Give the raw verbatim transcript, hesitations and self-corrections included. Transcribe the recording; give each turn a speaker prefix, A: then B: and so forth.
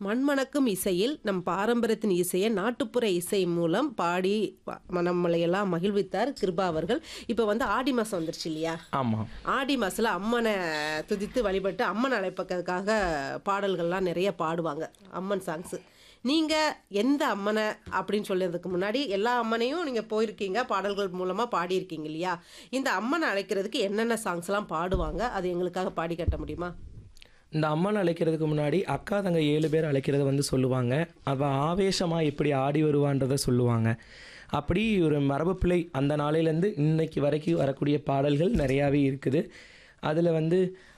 A: மண்மணக்கும் இசையில் நம் பாரம்பரியத்தின் இசையை நாட்டுப்புற இசை மூலம் பாடி ப- நம்மளையெல்லாம் மகிழ்வித்தார் கிருபா அவர்கள். இப்போ வந்து ஆடி மாதம் வந்துருச்சு இல்லையா?
B: ஆமாம்.
A: ஆடி மாதத்தில் அம்மனை துதித்து வழிபட்டு அம்மன் அழைப்பதற்காக பாடல்கள்லாம் நிறைய பாடுவாங்க, அம்மன் சாங்ஸு. நீங்கள் எந்த அம்மனை அப்படின்னு சொல்லியதுக்கு முன்னாடி எல்லா அம்மனையும் நீங்கள் போயிருக்கீங்க, பாடல்கள் மூலமாக பாடியிருக்கீங்க இல்லையா? இந்த அம்மனை அழைக்கிறதுக்கு என்னென்ன சாங்ஸ்லாம் பாடுவாங்க, அது எங்களுக்காக பாடி கட்ட முடியுமா?
B: இந்த அம்மன் அழைக்கிறதுக்கு முன்னாடி அக்கா தங்க ஏழு பேர் அழைக்கிறத வந்து சொல்லுவாங்க. அவள் ஆவேசமாக எப்படி ஆடி வருவான்றதை சொல்லுவாங்க. அப்படி ஒரு மரபு பிள்ளை அந்த நாளையிலேருந்து இன்னைக்கு வரைக்கும் வரக்கூடிய பாடல்கள் நிறையாவே இருக்குது. அதில் வந்து